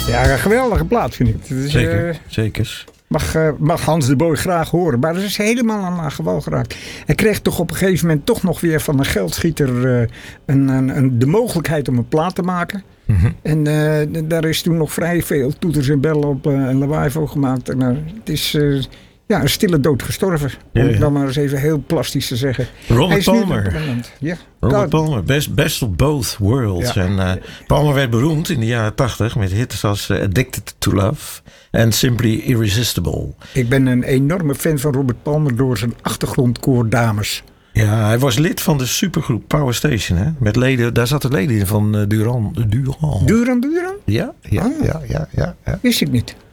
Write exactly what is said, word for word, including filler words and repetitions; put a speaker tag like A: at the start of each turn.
A: Ja, een geweldige plaat vind ik. Het is,
B: Zeker,
A: uh,
B: zeker.
A: Mag, uh, mag Hans de Boy graag horen. Maar dat is helemaal aan haar gewal geraakt. Hij kreeg toch op een gegeven moment toch nog weer van een geldschieter uh, een, een, een, de mogelijkheid om een plaat te maken. Mm-hmm. En uh, daar is toen nog vrij veel toeters en bellen op uh, en lawaai voor gemaakt. En, uh, het is uh, ja, een stille dood gestorven. Ja, om het ja. dan maar eens even heel plastisch te zeggen.
B: Robert Palmer.
A: Ja.
B: Robert Palmer, best, best of both worlds. Ja. En uh, Palmer werd beroemd in de jaren tachtig met hits als uh, Addicted to Love en Simply Irresistible.
A: Ik ben een enorme fan van Robert Palmer door zijn achtergrondkoor Dames.
B: Ja, hij was lid van de supergroep Power Station. Hè? Met leden, daar zaten leden in van uh, Duran. Duran.
A: Duran Duran?
B: Ja, ja,
A: ah.
B: ja, ja, ja, ja.
A: Wist ik niet.